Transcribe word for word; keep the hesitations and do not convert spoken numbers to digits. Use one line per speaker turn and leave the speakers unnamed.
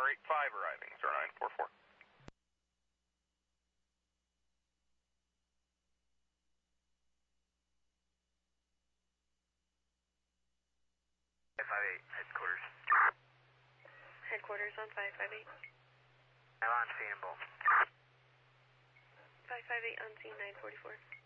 R eight five arriving, zero nine four four.
five five eight, headquarters.
Headquarters on five five eight.
I'm on scene, Bull.
five five eight on scene nine forty-four.